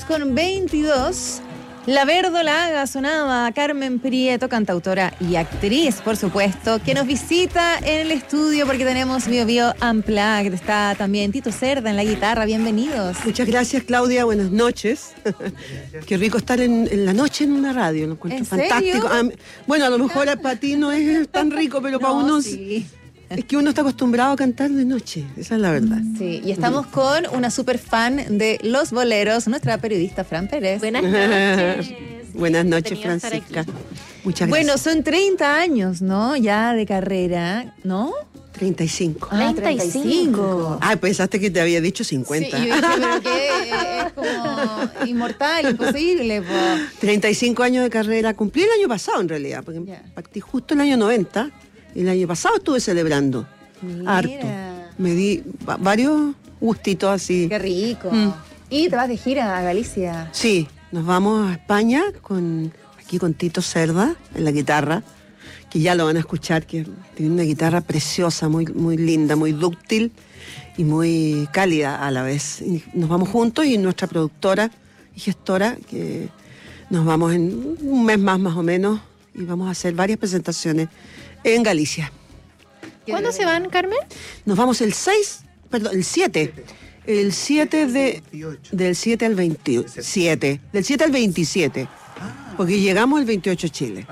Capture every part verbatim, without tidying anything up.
con veintidós. La verdolaga sonaba Carmen Prieto, cantautora y actriz, por supuesto, que nos visita en el estudio porque tenemos Bio Bio Unplugged. Está también Tito Cerda en la guitarra. Bienvenidos. Muchas gracias, Claudia. Buenas noches. Qué rico estar en, en la noche en una radio. Lo encuentro ¿En fantástico. Ah, bueno, a lo mejor para ti no es tan rico, pero no, para uno sí. Es que uno está acostumbrado a cantar de noche, esa es la verdad. Sí, y estamos sí. con una super fan de los boleros, nuestra periodista Fran Pérez. Buenas noches. Buenas noches, Francisca. Muchas gracias. Bueno, son treinta años, ¿no? Ya de carrera, ¿no? treinta y cinco. Ah, treinta y cinco. Ah, pensaste que te había dicho cincuenta. Sí, yo dije, pero que es como inmortal, imposible. Po. treinta y cinco años de carrera. Cumplí el año pasado, en realidad, porque yeah. partí justo el año noventa. El año pasado estuve celebrando. Mira. Harto. Me di varios gustitos así. Qué rico. Mm. ¿Y te vas de gira a Galicia? Sí, nos vamos a España con aquí con Tito Cerda en la guitarra, que ya lo van a escuchar, que tiene una guitarra preciosa, muy, muy linda, muy dúctil y muy cálida a la vez. Y nos vamos juntos y nuestra productora y gestora, que nos vamos en un mes más más o menos y vamos a hacer varias presentaciones en Galicia. ¿Cuándo se van, Carmen? Nos vamos el seis, perdón, el siete. El siete de del siete al veintisiete. Del siete al veintisiete. Porque llegamos el veintiocho a Chile.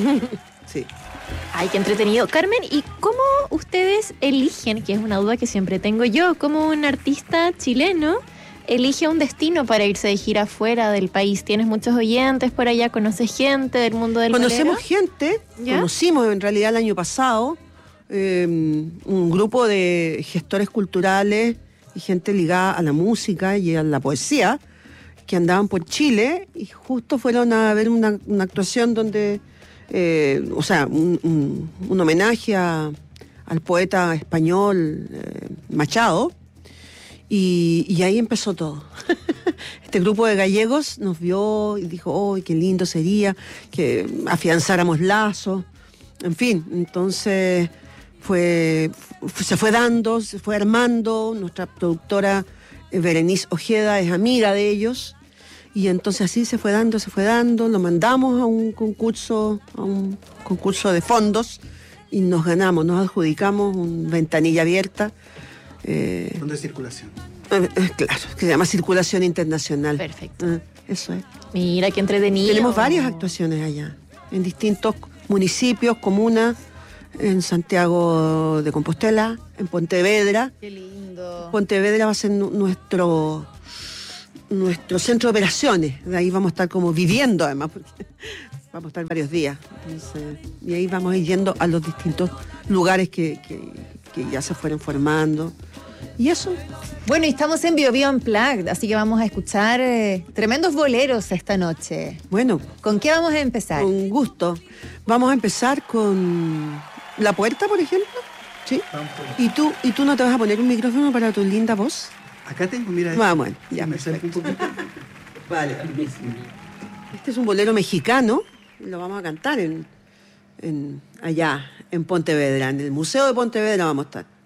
Sí. Ay, qué entretenido. Carmen, ¿y cómo ustedes eligen, que es una duda que siempre tengo yo, como un artista chileno elige un destino para irse de gira fuera del país? ¿Tienes muchos oyentes por allá? ¿Conoces gente del mundo del Conocemos bolero? gente, ¿ya? Conocimos en realidad el año pasado eh, un grupo de gestores culturales y gente ligada a la música y a la poesía que andaban por Chile y justo fueron a ver una, una actuación donde, eh, o sea, un, un, un homenaje a, al poeta español eh, Machado. Y, y ahí empezó todo. Este grupo de gallegos nos vio y dijo, oh, qué lindo sería que afianzáramos lazos. En fin, entonces fue, se fue dando, se fue armando. Nuestra productora Berenice Ojeda es amiga de ellos. Y entonces así se fue dando, se fue dando. Lo mandamos a un concurso, a un concurso de fondos y nos ganamos, nos adjudicamos una ventanilla abierta. Eh, Fondo de circulación. Eh, eh, claro, que se llama Circulación Internacional. Perfecto. Eh, eso es. Mira, qué entretenido. Tenemos varias actuaciones allá, en distintos municipios, comunas, en Santiago de Compostela, en Pontevedra. Qué lindo. Pontevedra va a ser nuestro, nuestro centro de operaciones. De ahí vamos a estar como viviendo, además, porque vamos a estar varios días. Entonces, y ahí vamos a ir yendo a los distintos lugares que, que, que ya se fueron formando. Y eso. Bueno, y estamos en Bio Bio Unplugged, así que vamos a escuchar eh, tremendos boleros esta noche. Bueno. ¿Con qué vamos a empezar? Con gusto. Vamos a empezar con La Puerta, por ejemplo. ¿Sí? ¿Y tú, ¿Y tú no te vas a poner un micrófono para tu linda voz? Acá tengo, mira. Ah, bueno, ya me acerco un poquito. Vale. Este es un bolero mexicano. Lo vamos a cantar en, en allá, en Pontevedra. En el Museo de Pontevedra vamos a estar.